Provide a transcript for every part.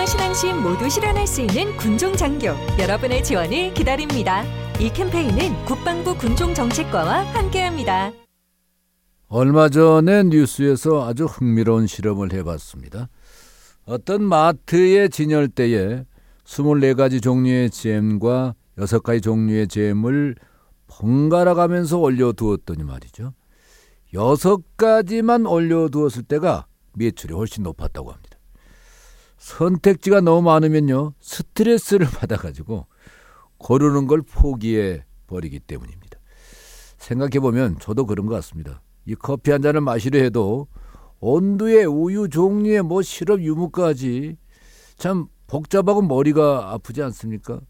신앙심 모두 실현할 수 있는 군종장교 여러분의 지원을 기다립니다. 이 캠페인은 국방부 군종정책과와 함께합니다. 얼마 전에 뉴스에서 아주 흥미로운 실험을 해봤습니다. 어떤 마트의 진열대에 24가지 종류의 잼과 6가지 종류의 잼을 번갈아 가면서 올려두었더니 말이죠. 6가지만 올려두었을 때가 매출이 훨씬 높았다고 합니다. 선택지가 너무 많으면요, 스트레스를 받아가지고 고르는 걸 포기해 버리기 때문입니다. 생각해보면 저도 그런 것 같습니다. 이 커피 한 잔을 마시려 해도 온도에 우유 종류에 시럽 유무까지 참 복잡하고 머리가 아프지 않습니까?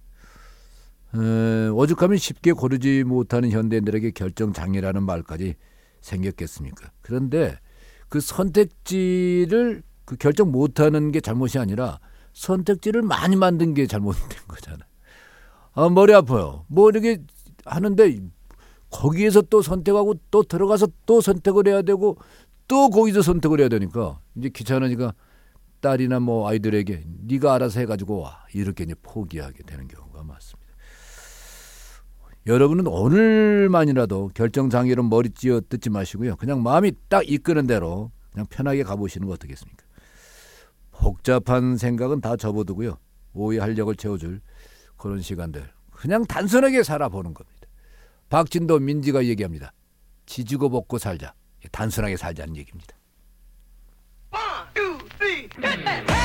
오죽하면 쉽게 고르지 못하는 현대인들에게 결정장애라는 말까지 생겼겠습니까? 그런데 그 선택지를 결정 못하는 게 잘못이 아니라 선택지를 많이 만든 게 잘못된 거잖아요. 머리 아파요. 이렇게 하는데 거기에서 또 선택하고 또 들어가서 또 선택을 해야 되고 또 거기서 선택을 해야 되니까 이제 귀찮으니까 딸이나 아이들에게 네가 알아서 해가지고 와, 이렇게 이제 포기하게 되는 경우가 많습니다. 여러분은 오늘만이라도 결정장애로 머리 찧어 뜯지 마시고요. 그냥 마음이 딱 이끄는 대로 그냥 편하게 가보시는 거 어떻겠습니까? 복잡한 생각은 다 접어두고요. 오해 활력을 채워줄 그런 시간들 그냥 단순하게 살아보는 겁니다. 박진도 민지가 얘기합니다. 지지고 볶고 살자. 단순하게 살자는 얘기입니다. 1, 2, 3,